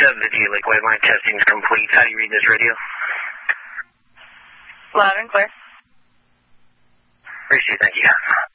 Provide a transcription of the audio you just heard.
Video Lake waveline testing is complete. How do you read this radio? Loud and clear. Appreciate it. Thank you.